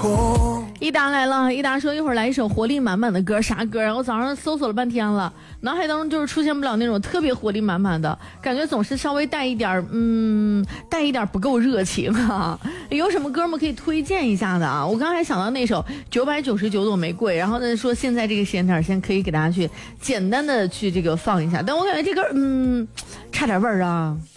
一达来了，一达说一会儿来一首活力满满的歌，啥歌？我早上搜索了半天了，脑海当中就是出现不了那种特别活力满满的感觉，总是稍微带一点不够热情啊。有什么歌吗可以推荐一下的啊？我刚才想到那首999朵玫瑰，然后呢说现在这个时间点先可以给大家去简单的去这个放一下，但我感觉这歌差点味儿啊。